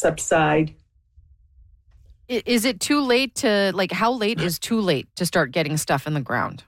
subside. Is it too late to, like, how late is too late to start getting stuff in the ground?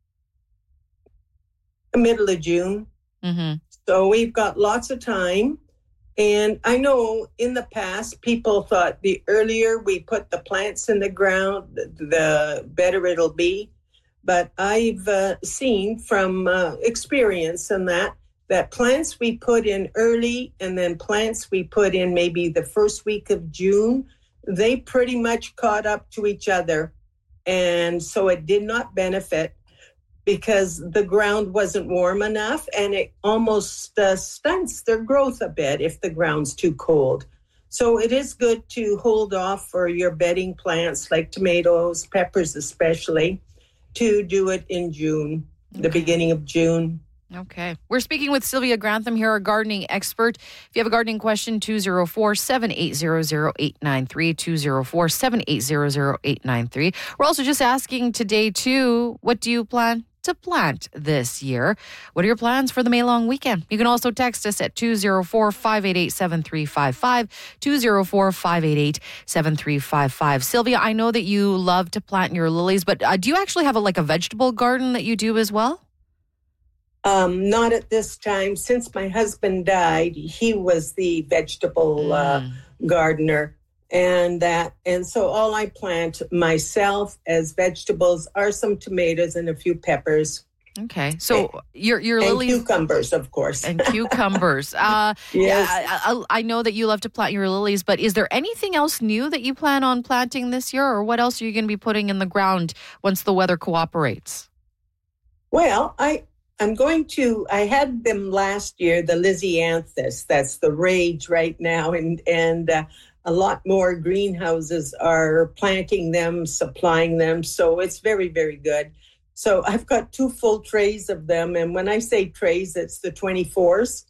Middle of June. Mm-hmm. So we've got lots of time. And I know in the past, people thought the earlier we put the plants in the ground, the better it'll be. But I've seen from experience in that plants we put in early and then plants we put in maybe the first week of June, they pretty much caught up to each other. And so it did not benefit because the ground wasn't warm enough, and it almost stunts their growth a bit if the ground's too cold. So it is good to hold off for your bedding plants like tomatoes, peppers especially, to do it in June, the beginning of June. Okay. We're speaking with Sylvia Grantham here, a gardening expert. If you have a gardening question, 204-780-0893, 204-780-0893. We're also just asking today, too, what do you plan to plant this year? What are your plans for the May long weekend? You can also text us at 204-588-7355, 204-588-7355. Sylvia, I know that you love to plant your lilies, but do you actually have a vegetable garden that you do as well? Not at this time. Since my husband died, he was the vegetable gardener. And so all I plant myself as vegetables are some tomatoes and a few peppers. Okay. So your and lilies... cucumbers, of course. And cucumbers. Yes. Yeah, I know that you love to plant your lilies, but is there anything else new that you plan on planting this year? Or what else are you going to be putting in the ground once the weather cooperates? Well, I had them last year, the Lysianthus. That's the rage right now. And a lot more greenhouses are planting them, supplying them. So it's very, very good. So I've got 2 full trays of them. And when I say trays, it's the 24s,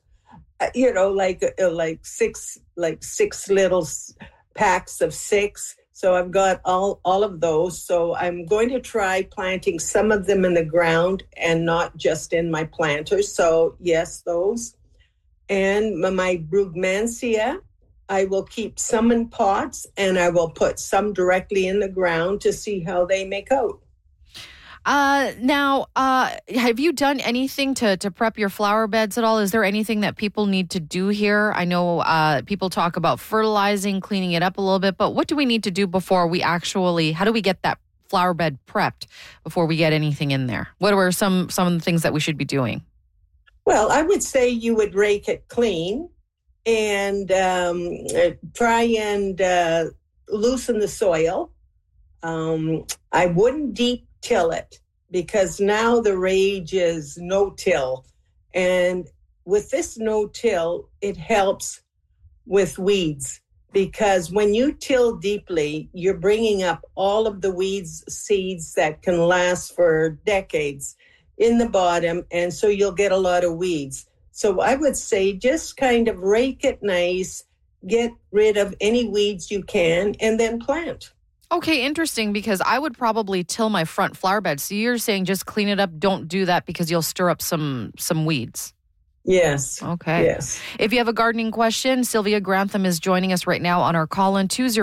like six little packs of 6. So I've got all of those. So I'm going to try planting some of them in the ground and not just in my planters. So yes, those. And my Brugmansia, I will keep some in pots and I will put some directly in the ground to see how they make out. Now, have you done anything to prep your flower beds at all? Is there anything that people need to do here? I know people talk about fertilizing, cleaning it up a little bit, but what do we need to do before we how do we get that flower bed prepped before we get anything in there? What are some of the things that we should be doing? Well, I would say you would rake it clean and try and loosen the soil. I wouldn't deep till it because now the rage is no-till. And with this no-till, it helps with weeds because when you till deeply, you're bringing up all of the weeds, seeds that can last for decades in the bottom, and so you'll get a lot of weeds. So I would say just kind of rake it nice, get rid of any weeds you can, and then plant. Okay, interesting, because I would probably till my front flower bed. So you're saying just clean it up, don't do that because you'll stir up some weeds. Yes. Okay. Yes. If you have a gardening question, Sylvia Grantham is joining us right now on our call-in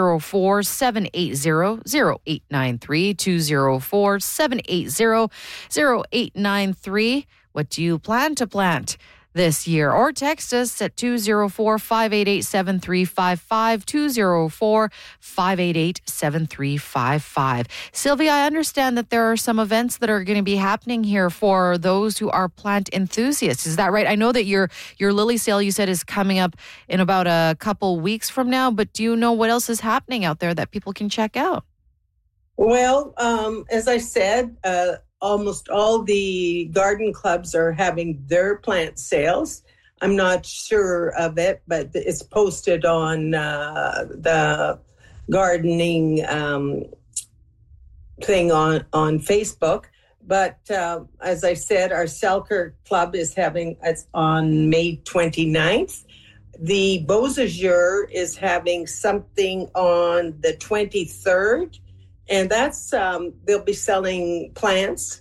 204-780-0893, 204-780-0893. What do you plan to plant this year? Or text us at 204-588-7355, 204-588-7355. Sylvia, I understand that there are some events that are going to be happening here for those who are plant enthusiasts. Is that right? I know that your lily sale, you said, is coming up in about a couple weeks from now, but do you know what else is happening out there that people can check out? Well, as I said, almost all the garden clubs are having their plant sales. I'm not sure of it, but it's posted on the gardening thing on Facebook. But as I said, our Selkirk Club is having it's on May 29th. The Beausejour is having something on the 23rd. And that's, they'll be selling plants,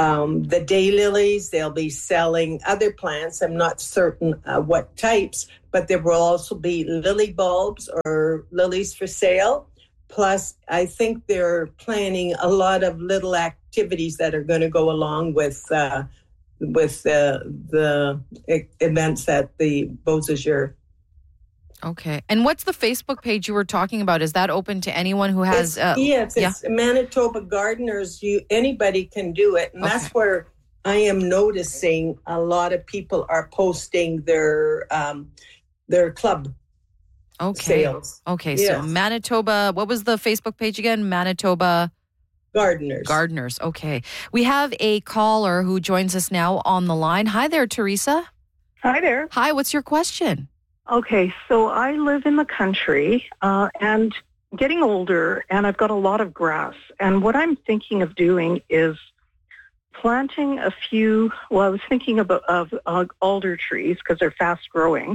the daylilies, they'll be selling other plants. I'm not certain what types, but there will also be lily bulbs or lilies for sale. Plus, I think they're planning a lot of little activities that are going to go along with the events at the Beausejour. Okay. And what's the Facebook page you were talking about? Is that open to anyone who has? It's Manitoba Gardeners. Anybody can do it, and that's where I am noticing a lot of people are posting their club sales. Okay, yes. So Manitoba, what was the Facebook page again? Manitoba Gardeners. Okay. We have a caller who joins us now on the line. Hi there, Teresa. Hi there. Hi, what's your question? Okay, so I live in the country and getting older, and I've got a lot of grass. And what I'm thinking of doing is planting a few, I was thinking of alder trees because they're fast growing,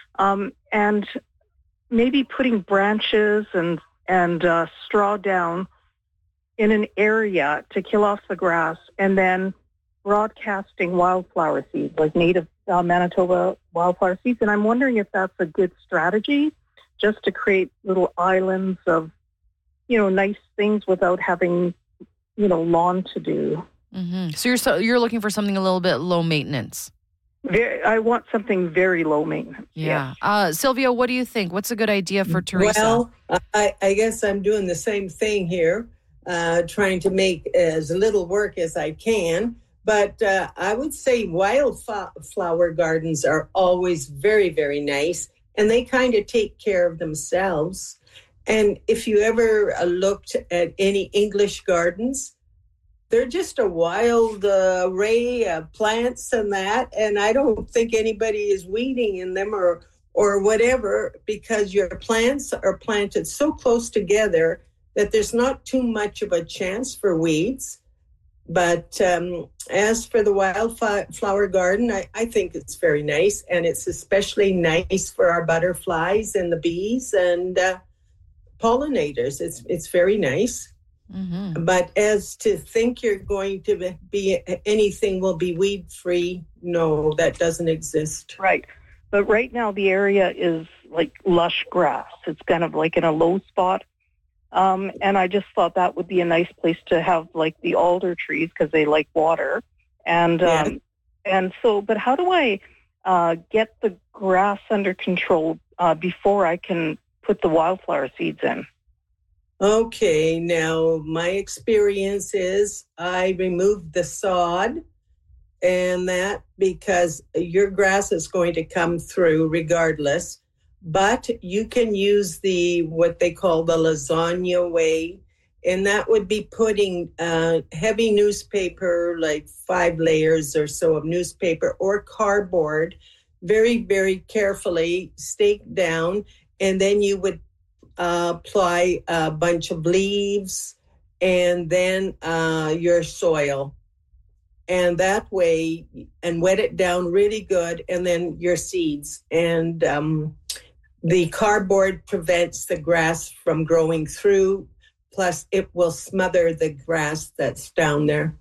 and maybe putting branches and straw down in an area to kill off the grass, and then broadcasting wildflower seeds, like native Manitoba wildflower seeds. And I'm wondering if that's a good strategy, just to create little islands of, nice things without having, lawn to do. Mm-hmm. So you're looking for something a little bit low maintenance. I want something very low maintenance. Yeah. Yes. Sylvia, what do you think? What's a good idea for Teresa? Well, I guess I'm doing the same thing here, trying to make as little work as I can. But I would say wildflower gardens are always very, very nice, and they kind of take care of themselves. And if you ever looked at any English gardens, they're just a wild array of plants and that. And I don't think anybody is weeding in them or whatever, because your plants are planted so close together that there's not too much of a chance for weeds. But as for the wildflower garden, I think it's very nice. And it's especially nice for our butterflies and the bees and pollinators. It's very nice. Mm-hmm. But as to think you're going to be anything will be weed free, no, that doesn't exist. Right. But right now the area is like lush grass. It's kind of like in a low spot. And I just thought that would be a nice place to have like the alder trees because they like water. And but how do I get the grass under control before I can put the wildflower seeds in? Okay, now my experience is I removed the sod and that because your grass is going to come through regardless. But you can use what they call the lasagna way, and that would be putting heavy newspaper, like 5 layers or so of newspaper or cardboard, very, very carefully staked down, and then you would apply a bunch of leaves and then your soil. And that way, and wet it down really good, and then your seeds. And the cardboard prevents the grass from growing through, plus it will smother the grass that's down there.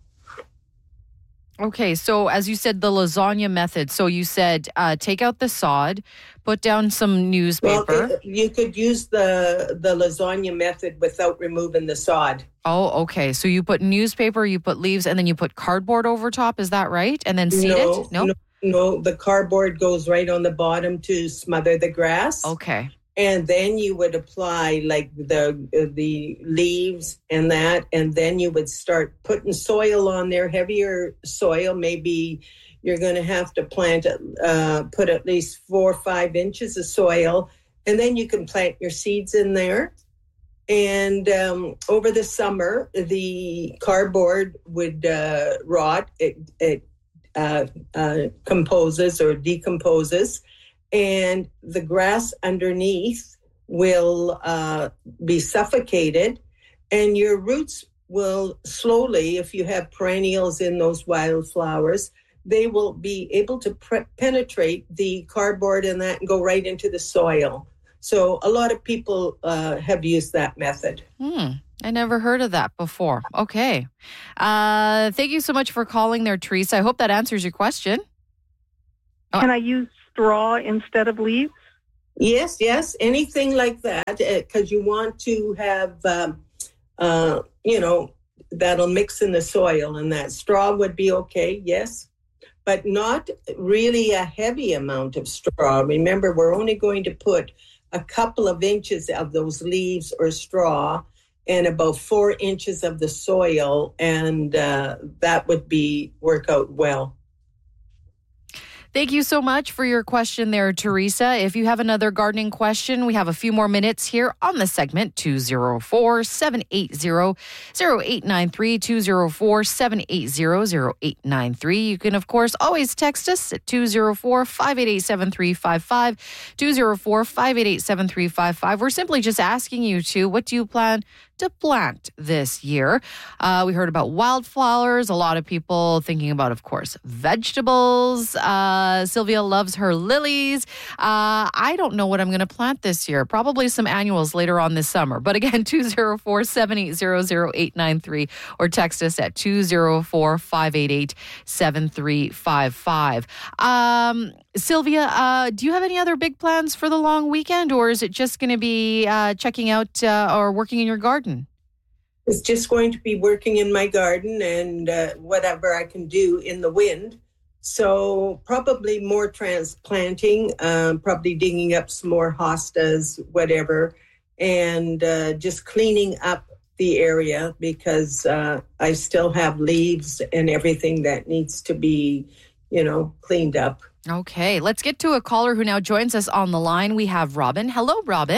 Okay, so as you said, the lasagna method. So you said take out the sod, put down some newspaper. Well, you could use the lasagna method without removing the sod. Oh, okay. So you put newspaper, you put leaves, and then you put cardboard over top. Is that right? And then seed it? No, the cardboard goes right on the bottom to smother the grass. Okay. And then you would apply like the leaves and that, and then you would start putting soil on there, heavier soil. Maybe you're going to have to put at least 4 or 5 inches of soil, and then you can plant your seeds in there. And over the summer, the cardboard would rot. It composes or decomposes, and the grass underneath will be suffocated, and your roots will slowly, if you have perennials in those wildflowers, they will be able to penetrate the cardboard and that and go right into the soil. So a lot of people have used that method. I never heard of that before. Okay. Thank you so much for calling there, Teresa. I hope that answers your question. Can I use straw instead of leaves? Yes, anything like that, because you want to have, that'll mix in the soil, and that straw would be okay, yes, but not really a heavy amount of straw. Remember, we're only going to put a couple of inches of those leaves or straw and about 4 inches of the soil, and that would work out well. Thank you so much for your question there, Teresa. If you have another gardening question, we have a few more minutes here on the segment. 204-780-0893, 204-780-0893. You can, of course, always text us at 204-588-7355, 204-588-7355. We're simply just asking you what do you plan to plant this year? We heard about wildflowers. A lot of people thinking about, of course, vegetables. Sylvia loves her lilies. I don't know what I'm going to plant this year. Probably some annuals later on this summer. But again, 204-780-0893 or text us at 204-588-7355. Sylvia, do you have any other big plans for the long weekend, or is it just going to be checking out or working in your garden? It's just going to be working in my garden and whatever I can do in the wind. So probably more transplanting, probably digging up some more hostas, whatever, and just cleaning up the area because I still have leaves and everything that needs to be, cleaned up. Okay, let's get to a caller who now joins us on the line. We have Robin. Hello, Robin.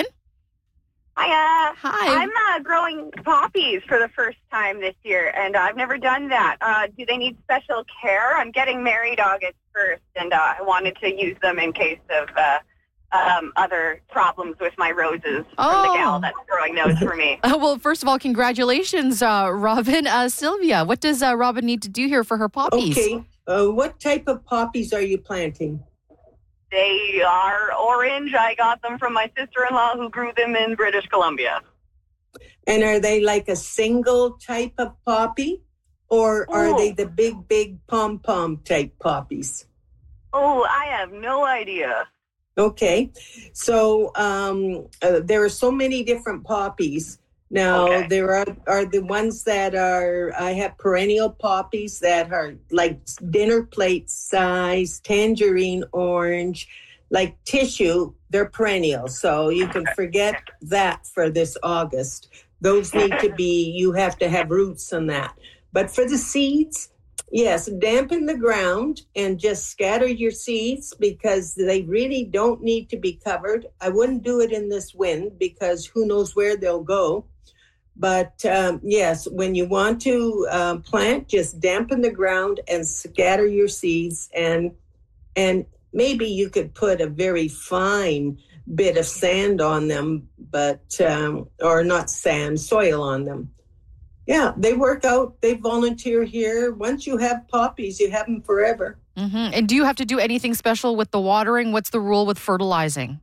Hiya. Hi. I'm growing poppies for the first time this year, and I've never done that. Do they need special care? I'm getting married August 1st, and I wanted to use them in case of other problems with my roses from the gal that's growing those for me. Well, first of all, congratulations, Robin. Sylvia, what does Robin need to do here for her poppies? Okay. What type of poppies are you planting? They are orange. I got them from my sister-in-law who grew them in British Columbia. And are they like a single type of poppy? Or are they the big pom-pom type poppies? Oh, I have no idea. Okay. So there are so many different poppies. Now, there are the ones that I have perennial poppies that are like dinner plate size, tangerine orange, like tissue. They're perennial. So you can forget that for this August. Those need to you have to have roots on that. But for the seeds, yes, dampen the ground and just scatter your seeds because they really don't need to be covered. I wouldn't do it in this wind because who knows where they'll go. But yes, when you want to plant, just dampen the ground and scatter your seeds. And maybe you could put a very fine bit of sand on them, but or not sand, soil on them. Yeah, they work out. They volunteer here. Once you have poppies, you have them forever. Mm-hmm. And do you have to do anything special with the watering? What's the rule with fertilizing?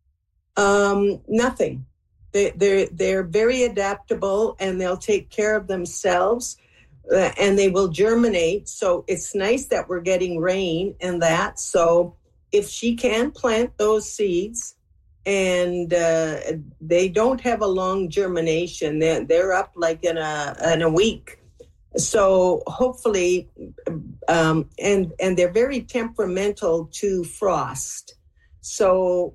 Nothing. They're very adaptable and they'll take care of themselves and they will germinate. So it's nice that we're getting rain and that. So if she can plant those seeds and they don't have a long germination, they're up like in a week. So hopefully, and they're very temperamental to frost. So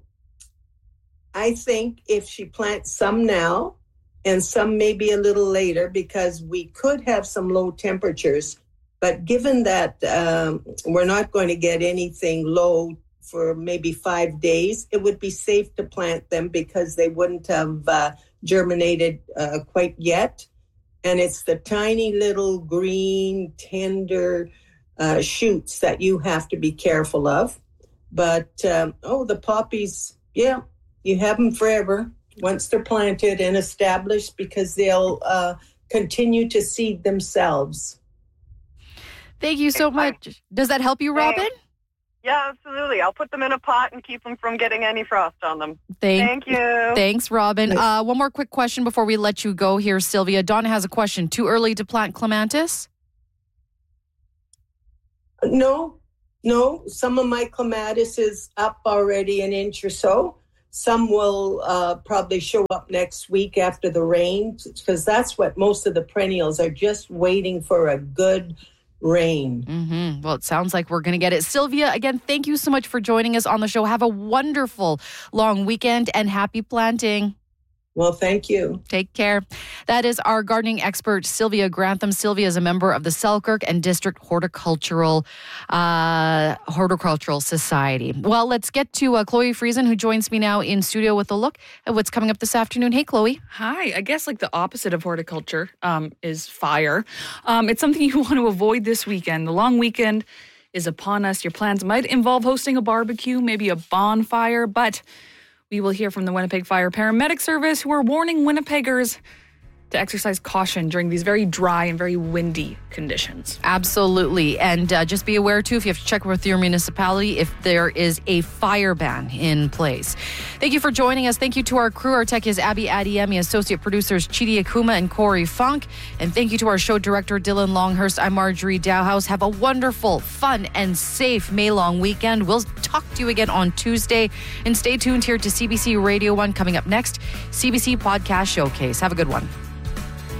I think if she plants some now and some maybe a little later, because we could have some low temperatures, but given that we're not going to get anything low for maybe 5 days, it would be safe to plant them because they wouldn't have germinated quite yet. And it's the tiny little green, tender shoots that you have to be careful of. But, the poppies, yeah. You have them forever once they're planted and established because they'll continue to seed themselves. Thank you so much. Does that help you, Robin? Yeah, absolutely. I'll put them in a pot and keep them from getting any frost on them. Thank you. Thanks, Robin. One more quick question before we let you go here, Sylvia. Donna has a question. Too early to plant clematis? No. Some of my clematis is up already an inch or so. Some will probably show up next week after the rain, because that's what most of the perennials are, just waiting for a good rain. Mm-hmm. Well, it sounds like we're going to get it. Sylvia, again, thank you so much for joining us on the show. Have a wonderful long weekend and happy planting. Well, thank you. Take care. That is our gardening expert, Sylvia Grantham. Sylvia is a member of the Selkirk and District Horticultural Society. Well, let's get to Chloe Friesen, who joins me now in studio with a look at what's coming up this afternoon. Hey, Chloe. Hi. I guess like the opposite of horticulture is fire. It's something you want to avoid this weekend. The long weekend is upon us. Your plans might involve hosting a barbecue, maybe a bonfire, but we will hear from the Winnipeg Fire Paramedic Service, who are warning Winnipeggers to exercise caution during these very dry and very windy conditions. Absolutely. And just be aware, too, if you have to check with your municipality, if there is a fire ban in place. Thank you for joining us. Thank you to our crew. Our tech is Abby Adiemi, associate producers Chidi Akuma and Corey Funk. And thank you to our show director, Dylan Longhurst. I'm Marjorie Dowhouse. Have a wonderful, fun, and safe May long weekend. We'll talk to you again on Tuesday. And stay tuned here to CBC Radio 1. Coming up next, CBC Podcast Showcase. Have a good one.